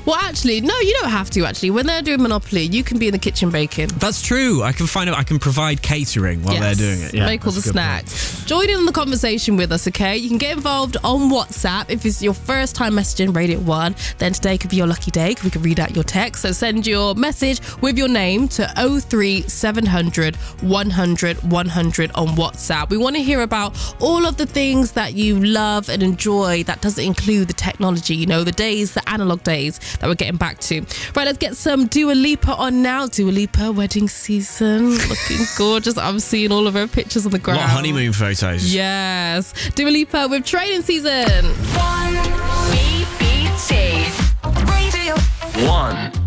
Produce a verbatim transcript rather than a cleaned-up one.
Well, actually, no, you don't have to, actually. When they're doing Monopoly, you can be in the kitchen baking. That's true. I can find out. I can provide catering while Yes. they're doing it. Yeah, Make all the that's a good point. snacks. Join in on the conversation with us, okay? You can get involved on WhatsApp. If it's your first time messaging Radio one, then today could be your lucky day. We can read out your text. So send your message with your name to oh three seven hundred one hundred one hundred on WhatsApp. We want to hear about all of the things that you love and enjoy that doesn't include the technology, you know, the days, the analog days that we're getting back to. Right, let's get some Dua Lipa on now. Dua Lipa, wedding season, looking gorgeous. I'm seeing all of her pictures on the ground. What honeymoon photos? Yes. Dua Lipa with Training Season. One B B T Radio One.